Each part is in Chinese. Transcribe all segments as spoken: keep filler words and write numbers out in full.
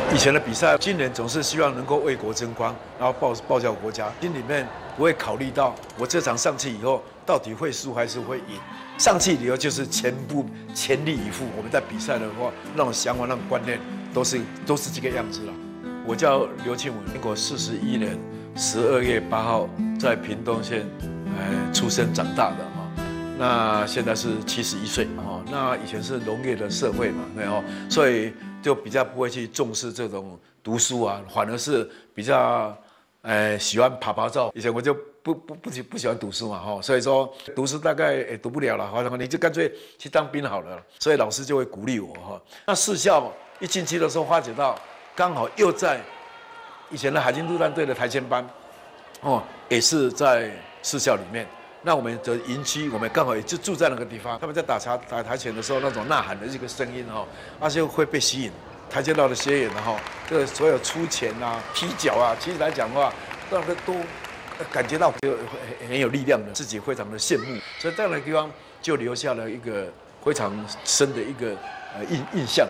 以前的比赛，今年总是希望能够为国争光，然后报报效国家，心里面不会考虑到我这场上去以后到底会输还是会赢。上去以后就是全部全力以赴。我们在比赛的话，那种想法、那种观念都是都是这个样子了。我叫刘庆文，民国四十一年十二月八号在屏东县呃出生长大的哈。那现在是七十一岁哈。那以前是农业的社会嘛，对哦，所以就比较不会去重视这种读书啊，反而是比较呃喜欢爬爬照。以前我就不不不不喜欢读书嘛哈，所以说读书大概也读不了了，好像你就干脆去当兵好了。所以老师就会鼓励我哈。那士校一进去的时候，发觉到刚好又在以前的海军陆战队的台前班，哦，也是在士校里面。那我们的营区，我们刚好也就住在那个地方。他们在打茶打台前的时候，那种呐喊的这个声音哈，那就会被吸引。跆拳道的学员哈，这个所有出拳啊、踢脚啊，其实来讲的话，那个都感觉到很很有力量的，自己非常的羡慕。所以在那个地方就留下了一个非常深的一个呃印印象。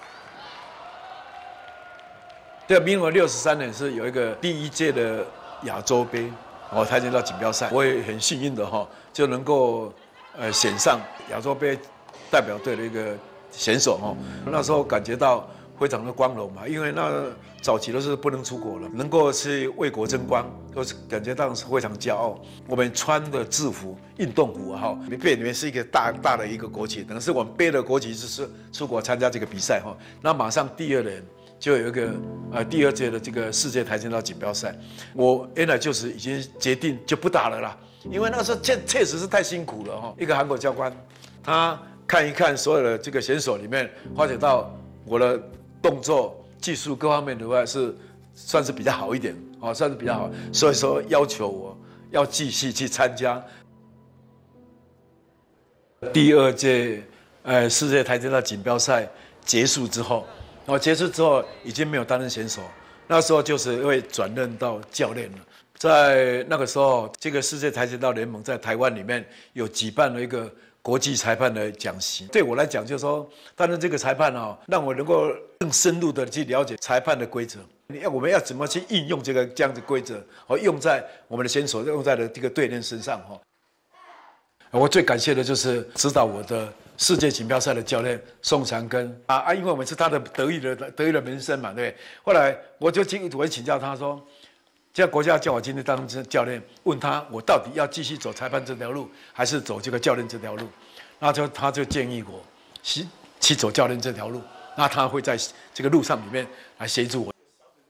对，民国六十三年是有一个第一届的亚洲杯。哦，跆拳道锦标赛，我也很幸运的哈，就能够呃选上亚洲杯代表队的一个选手哈。那时候感觉到非常的光荣嘛，因为那早期都是不能出国了，能够去为国争光，都是感觉到是非常骄傲。我们穿的制服、运动服哈，背里面是一个大大的一个国旗，等于是我们背的国旗就是出国参加这个比赛哈。那马上第二年。就有一个呃第二届的这个世界跆拳道锦标赛，我原来就是已经决定就不打了啦，因为那时候确确实是太辛苦了哈。一个韩国教官，他看一看所有的这个选手里面，发觉到我的动作、技术各方面的话是算是比较好一点，哦，算是比较好，所以说要求我要继续去参加第二届呃世界跆拳道锦标赛结束之后。然后结束之后已经没有担任选手，那时候就是会转任到教练了。在那个时候，这个世界跆拳道联盟在台湾里面有举办了一个国际裁判的讲习。对我来讲，就是说担任这个裁判哦，让我能够更深入的去了解裁判的规则。要我们要怎么去应用这个这样的规则，和用在我们的选手，用在了这个队员身上哈。我最感谢的就是指导我的世界锦标赛的教练宋长庚啊啊，因为我们是他的得意的得意的门生嘛，对不对？后来我就请我请教他说，这国家叫我今天当教练，问他我到底要继续走裁判这条路，还是走这个教练这条路？那就他就建议我去去走教练这条路，那他会在这个路上里面来协助我。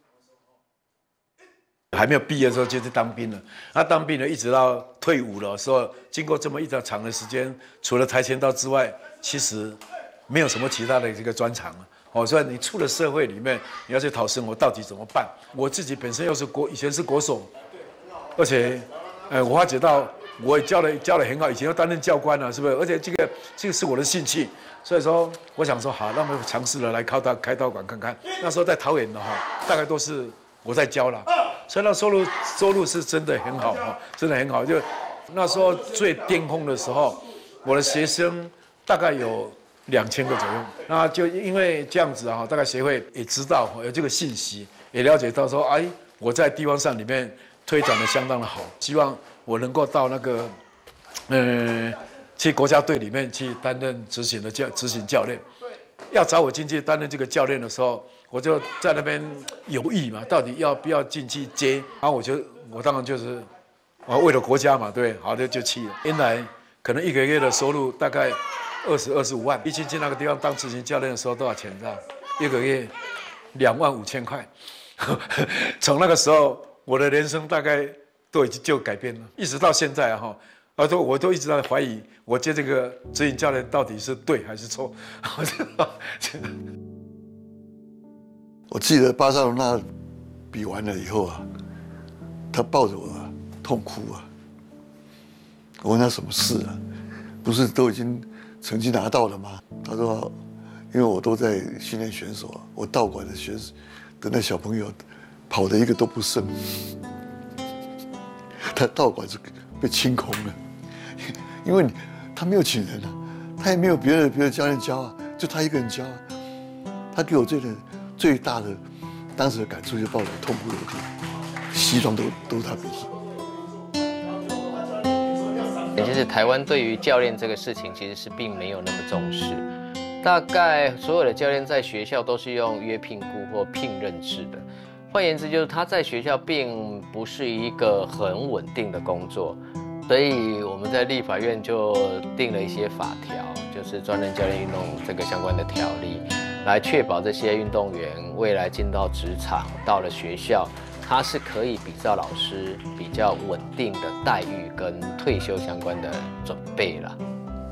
还没有毕业的时候就去当兵了，那当兵了一直到退伍的时候，经过这么一段长的时间，除了跆拳道之外，其实没有什么其他的这个专长了。哦，所以你出了社会里面，你要去讨生活，到底怎么办？我自己本身又是国，以前是国手，而且，呃，我发觉到我也教的教的很好，以前要担任教官了，是不是？而且这个这个是我的兴趣，所以说我想说好，那么尝试了来开刀开刀馆看看。那时候在桃园的哈，大概都是我在教了。所以那收入收入是真的很好哈，真的很好。就那时候最巅峰的时候，我的学生大概有两千个左右。那就因为这样子啊，大概协会也知道有这个信息，也了解到说，哎，我在地方上里面推展的相当的好，希望我能够到那个，呃，去国家队里面去担任执行的教执行教练。要找我进去担任这个教练的时候，我就在那边犹豫嘛，到底要不要进去接？然后我就我当然就是我为了国家嘛，对，好的就去了。原来可能一个月的收入大概二十二十五万，一进去那个地方当执行教练的时候多少钱？知道？一个月两万五千块。从那个时候，我的人生大概都已经就改变了，一直到现在哈。我都我都一直在怀疑，我接这个执行教练到底是对还是错。 我记得巴塞罗那比完了以后啊，他抱着我啊，痛哭啊。我问他什么事啊？不是都已经成绩拿到了吗？他说，因为我都在训练选手啊，我道馆的选手的那小朋友跑的一个都不剩，他道馆是被清空了。因为他没有请人啊，他也没有别的别的教练教啊，就他一个人教啊。他给我最的最大的当时的感触就抱着痛哭流涕，西装都都是他笔。 其实台湾对于教练这个事情其实是并没有那么重视，大概所有的教练在学校都是用约聘雇或聘任制的。换言之，就是他在学校并不是一个很稳定的工作，所以我们在立法院就定了一些法条，就是专任教练运动这个相关的条例，来确保这些运动员未来进到职场，到了学校，他是可以比照老师比较稳定的待遇跟退休相关的准备了。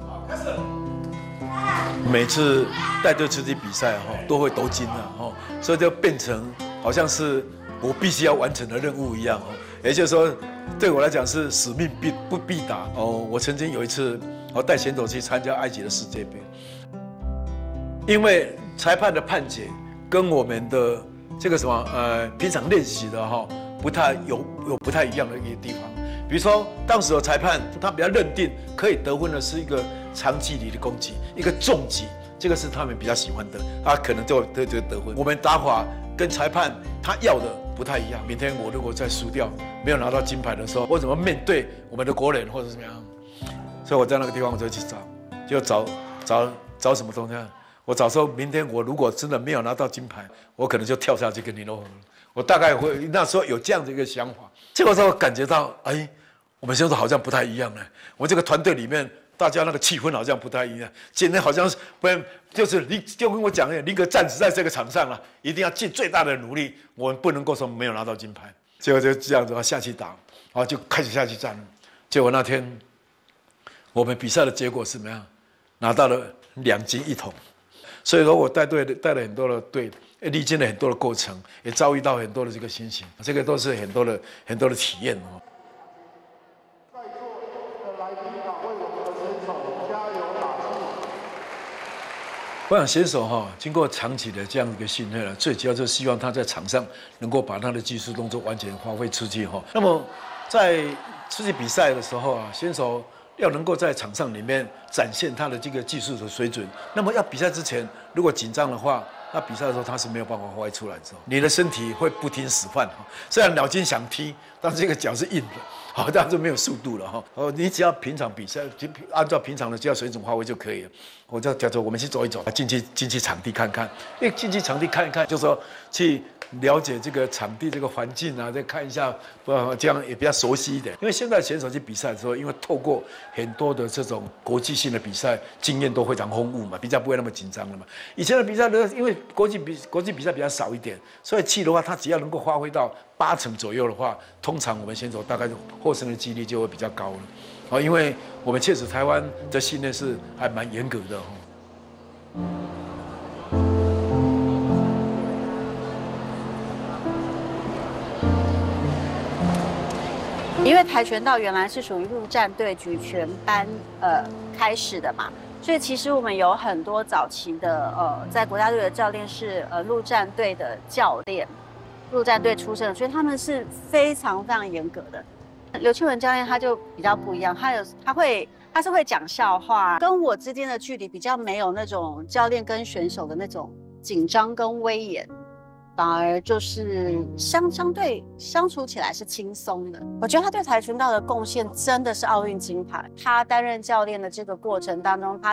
每次带队出去比赛哈，都会夺金啊哈，所以就变成好像是我必须要完成的任务一样哦。也就是说，对我来讲是使命必不必达哦。我曾经有一次，我带选手去参加埃及的世界杯，因为裁判的判决跟我们的这个什么呃平常练习的哈不太有有不太一样的一个地方。比如说，当时的裁判他比较认定可以得分的是一个长距离的攻击，一个重击，这个是他们比较喜欢的，他可能就得就得分。我们打法跟裁判他要的不太一样。明天我如果再输掉，没有拿到金牌的时候，我怎么面对我们的国人或者怎么样？所以我在那个地方我就去找，就找找找什么东西啊？我早说明天我如果真的没有拿到金牌，我可能就跳下去跟你弄。我大概会那时候有这样的一个想法，结果我感觉到，哎，我们现在好像不太一样了。我这个团队里面，大家那个气氛好像不太一样。今天好像是不然，就是你就跟我讲，林格站在这个场上了，一定要尽最大的努力，我们不能够说没有拿到金牌。结果就这样子下去打，然后就开始下去战。结果那天我们比赛的结果是怎么样？拿到了两金一铜。所以说我带队带了很多的队，历经了很多的过程，也遭遇到很多的这个心情，这个都是很多的很多的体验哦。在座的来宾啊，为我们的选手加油打气。我想选手哈，经过长期的这样一个训练了，最主要就是希望他在场上能够把他的技术动作完全发挥出去哈。那么在出去比赛的时候啊，选手要能够在场上里面展现他的这个技术的水准。那么要比赛之前，如果紧张的话，那比赛的时候他是没有办法发挥出来的时候，你的身体会不听使唤。虽然脑筋想踢，但是这个脚是硬的，好，但是没有速度了哈。哦，你只要平常比赛，就按照平常的这样水准发挥就可以了。我就叫做我们去走一走，进去进去场地看看，因为进去场地看一看，就说去了解这个场地这个环境啊，再看一下，不这样也比较熟悉一点。因为现在选手去比赛的时候，因为透过很多的这种国际性的比赛，经验都非常丰富嘛，比较不会那么紧张了嘛。以前的比赛呢，因为国际比国际比赛比较少一点，所以去的话，他只要能够发挥到八成左右的话，通常我们选手大概获胜的几率就会比较高了。啊，因为我们确实台湾的训练是还蛮严格的哦。 因为跆拳道原来是属于陆战队举拳班呃开始的嘛，所以其实我们有很多早期的呃在国家队的教练是呃陆战队的教练，陆战队出身的，所以他们是非常非常严格的。刘庆文教练他就比较不一样，他有他会他是会讲笑话，跟我之间的距离比较没有那种教练跟选手的那种紧张跟威严。反而就是相相对相处起来是轻松的。我觉得他对跆拳道的贡献真的是奥运金牌。他担任教练的这个过程当中，他